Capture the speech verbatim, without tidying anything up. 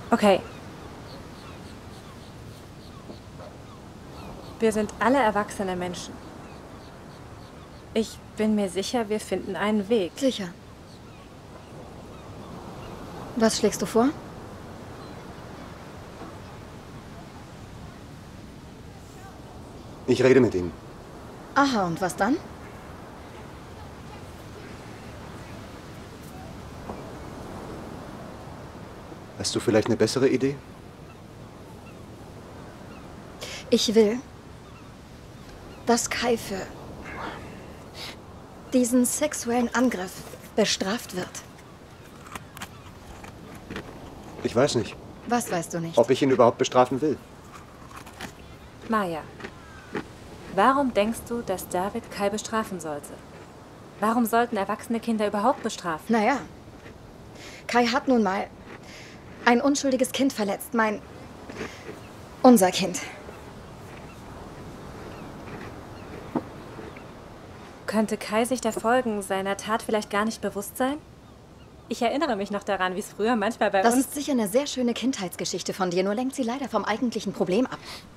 Okay. Wir sind alle erwachsene Menschen. Ich bin mir sicher, wir finden einen Weg. Sicher. Was schlägst du vor? Ich rede mit ihm. Aha, und was dann? Hast du vielleicht eine bessere Idee? Ich will, dass Kai für diesen sexuellen Angriff bestraft wird. Ich weiß nicht, Was weißt du nicht? ob ich ihn überhaupt bestrafen will. Maya, warum denkst du, dass David Kai bestrafen sollte? Warum sollten erwachsene Kinder überhaupt bestrafen? Naja, Kai hat nun mal ein unschuldiges Kind verletzt. Mein... unser Kind. Könnte Kai sich der Folgen seiner Tat vielleicht gar nicht bewusst sein? Ich erinnere mich noch daran, wie es früher manchmal bei Das uns... ist sicher eine sehr schöne Kindheitsgeschichte von dir, nur lenkt sie leider vom eigentlichen Problem ab.